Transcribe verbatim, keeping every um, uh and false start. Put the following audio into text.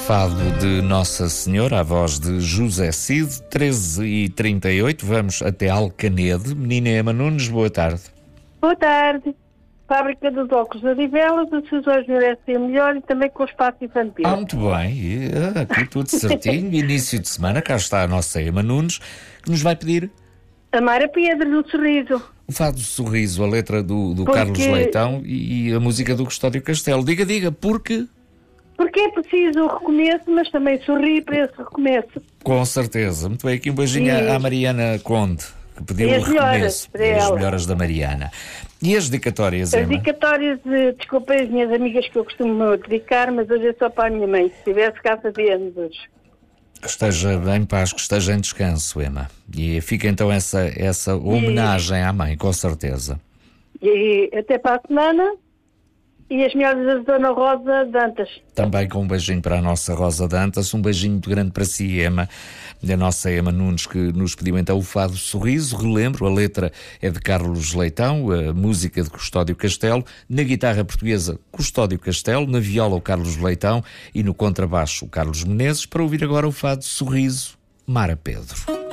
Fado de Nossa Senhora, a voz de José Cid, treze e trinta e oito, vamos até Alcanede. Menina Ema Nunes, boa tarde. Boa tarde. Fábrica dos óculos da Divelas, decisões merecem melhor e também com o espaço infantil. Ah, muito bem, aqui tudo certinho. Início de semana, cá está a nossa Ema Nunes, que nos vai pedir... A Mara Pedro, do Sorriso. O Fado do Sorriso, a letra do, do Porque... Carlos Leitão e a música do Custódio Castelo. Diga, diga, porque... Porque é preciso o recomeço, mas também sorrir para esse recomeço. Com certeza. Muito bem, aqui um beijinho E... à Mariana Conde, que pediu E o as melhoras recomeço. para E as ela. melhoras da Mariana. E as dedicatórias, As Ema? dedicatórias, de, desculpem as minhas amigas que eu costumo dedicar, mas hoje é só para a minha mãe. Se estivesse cá fazia anos hoje. Que esteja em paz, que esteja em descanso, Ema. E fica então essa, essa homenagem e... à mãe, com certeza. E até para a semana. E as melhores da Dona Rosa Dantas. Também com um beijinho para a nossa Rosa Dantas, um beijinho muito grande para si, Ema, da nossa Ema Nunes, que nos pediu então o Fado Sorriso. Relembro, a letra é de Carlos Leitão, a música de Custódio Castelo, na guitarra portuguesa Custódio Castelo, na viola o Carlos Leitão e no contrabaixo o Carlos Menezes. Para ouvir agora o Fado Sorriso, Mara Pedro.